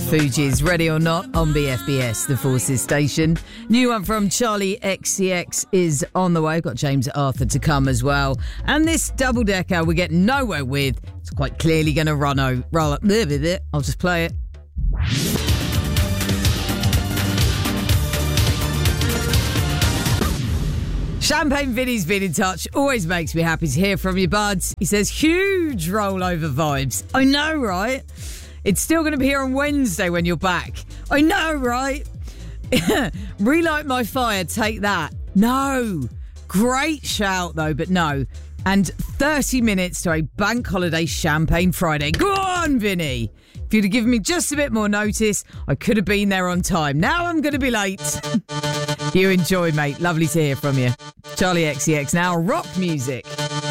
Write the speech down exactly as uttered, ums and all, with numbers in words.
Fugees, Ready or Not on B F B S, the Forces station. New one from Charlie X C X is on the way. Got James Arthur to come as well. And this double decker we get nowhere with. It's quite clearly going to run over. Roll up. I'll just play it. Champagne Vinny's been in touch. Always makes me happy to hear from you, buds. He says, huge rollover vibes. I know, right? It's still going to be here on Wednesday when you're back. I know, right? Relight my fire, take that. No. Great shout, though, but no. And thirty minutes to a bank holiday Champagne Friday. Go on, Vinny. If you'd have given me just a bit more notice, I could have been there on time. Now I'm going to be late. You enjoy, mate. Lovely to hear from you. Charlie X C X now, rock music.